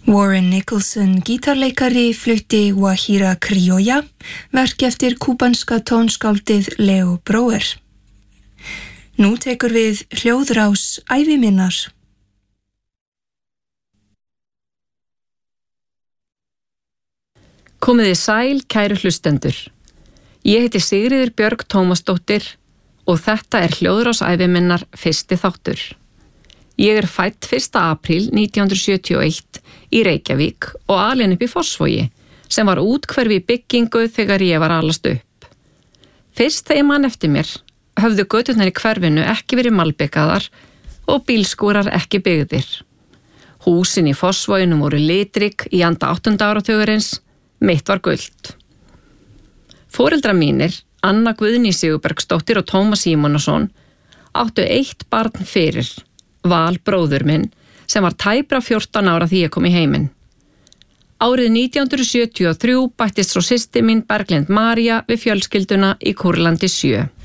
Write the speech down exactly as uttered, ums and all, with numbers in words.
Warren Nicholson, gítarleikari, flutti Guajira Criolla, verk eftir kúbanska tónskáldið Leo Brouwer. Nú tekur við hljóðrás ævi minnar. Komiði sæl, kæru hlustendur. Ég heiti Sigríður Björg Tómasdóttir og þetta er hljóðrás ævi minnar fyrsti þáttur. Ég er fædd fyrsta apríl nítján hundruð sjötíu og eitt í Reykjavík og alin upp í Fossvogi, sem var úthverfi í byggingu þegar ég var alast upp. Fyrst þegar mann eftir mér höfðu göturnar í hverfinu ekki verið malbikaðar og bílskúrar ekki byggðir. Húsin í Fossvoginum voru litrík í anda áttunda áratugurins, mitt var gult. Foreldrar mínir, Anna Guðný Sigurbergsdóttir og Tómas Símonarson, áttu eitt barn fyrir, Val bróður minn, sem var tæpra fjórtán ára því ég kom í heiminn. Árið nítján hundruð sjötíu og þrjú bættist svo systir mín Berglind María við fjölskylduna í Kúrlandi sjö.